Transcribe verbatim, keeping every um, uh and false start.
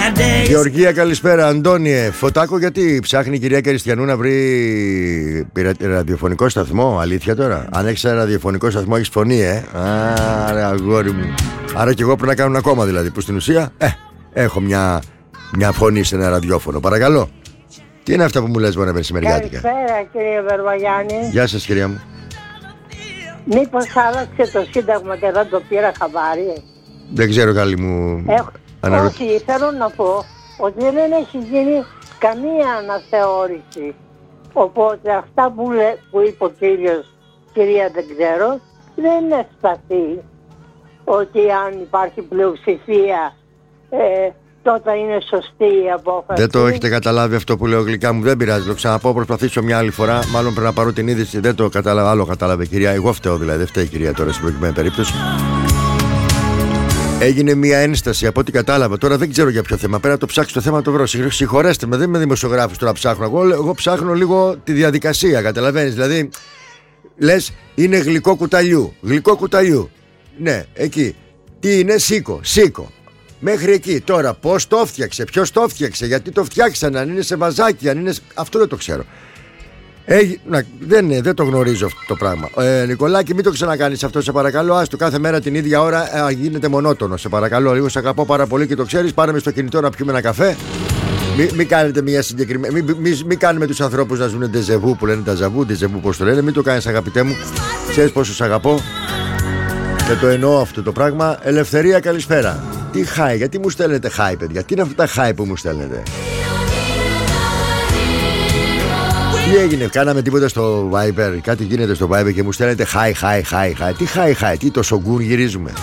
Γεωργία, καλησπέρα. Αντώνιε, Φωτάκο, γιατί ψάχνει η κυρία Κριστιανού να βρει ραδιοφωνικό σταθμό? Αλήθεια τώρα? Αν έχεις ένα ραδιοφωνικό σταθμό, έχεις φωνή, ε. Άρα, αγόρι μου. Άρα και εγώ πρέπει να κάνω ένα κόμμα, δηλαδή. Που στην ουσία, ε, έχω μια, μια φωνή σε ένα ραδιόφωνο. Παρακαλώ. Τι είναι αυτά που μου λες, μόνο μεσημεριάτικα? Καλησπέρα, κύριε Βερβαγιάννη. Γεια σας, κυρία μου. Μήπως άλλαξε το Σύνταγμα και δεν το πήρα χαμπάρι? Δεν ξέρω, καλή μου. Έχω... Αναρω... Όχι, θέλω να πω ότι δεν έχει γίνει καμία αναθεώρηση. Οπότε αυτά που, λέ, που είπε ο κύριος, κυρία δεν ξέρω, δεν είναι σταθή. Ότι αν υπάρχει πλειοψηφία, ε, τότε είναι σωστή η απόφαση. Δεν το έχετε καταλάβει αυτό που λέω, γλυκά μου. Δεν πειράζει, το ξαναπώ, προσπαθήσω μια άλλη φορά. Μάλλον πρέπει να πάρω την είδηση. Δεν το κατάλαβα, άλλο κατάλαβε κυρία. Εγώ φταίω δηλαδή, δεν φταίει η κυρία τώρα στην προκειμένη περίπτωση. Έγινε μια ένσταση από ό,τι κατάλαβα. Τώρα δεν ξέρω για ποιο θέμα. Πέρα να το ψάξω το θέμα, το βρω. Συγχωρέστε με, δεν είμαι δημοσιογράφος τώρα ψάχνω. Εγώ, εγώ ψάχνω λίγο τη διαδικασία, καταλαβαίνεις. Δηλαδή, λες είναι γλυκό κουταλιού. Γλυκό κουταλιού. Ναι, εκεί. Τι είναι, σίκο, σίκο. Μέχρι εκεί. Τώρα, πώς το έφτιαξε, ποιος το έφτιαξε, γιατί το φτιάξαν, αν είναι σε βαζάκι, αν είναι. Αυτό δεν το ξέρω. Έγι... Να, δεν, δεν το γνωρίζω αυτό το πράγμα. Ε, Νικολάκη, μην το ξανακάνεις αυτό, σε παρακαλώ. Άστο κάθε μέρα την ίδια ώρα, ε, γίνεται μονότονο. Σε παρακαλώ, λίγο σε αγαπώ πάρα πολύ και το ξέρεις. Πάρε με στο κινητό να πιούμε ένα καφέ. Μην μη κάνετε μια συγκεκριμένη. Μην μη, μη, μη κάνουμε τους ανθρώπους να ζουν ντεζεβού που λένε τα ζαβού, ντεζεβού πώς το λένε. Μην το κάνεις, αγαπητέ μου. Ξέρεις πόσο σε αγαπώ. Και το εννοώ αυτό το πράγμα. Ελευθερία, καλησπέρα. Τι χάι, γιατί μου στέλνετε χάι, παιδιά? Τι είναι αυτά τα χάι που μου στέλνετε? Τι έγινε, κάναμε τίποτα στο Viber? Κάτι γίνεται στο Viber και μου στέλνετε χάι, χάι, χάι, χάι. Τι χάι, χάι, τι το σογκούν γυρίζουμε?